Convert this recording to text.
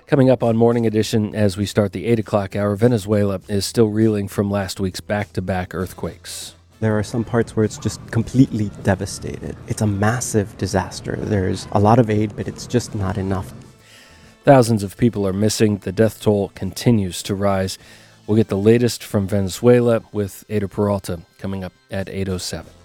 Coming up on Morning Edition as we start the 8 o'clock hour, Venezuela is still reeling from last week's back-to-back earthquakes. There are some parts where it's just completely devastated. It's a massive disaster. There's a lot of aid, but it's just not enough. Thousands of people are missing. The death toll continues to rise. We'll get the latest from Venezuela with Ada Peralta coming up at 8:07.